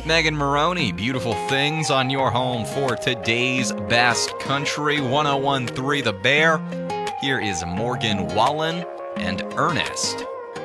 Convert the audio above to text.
Megan Maroney, beautiful things on your home for today's Best Country 1013 The Bear. Here is Morgan Wallen and Ernest.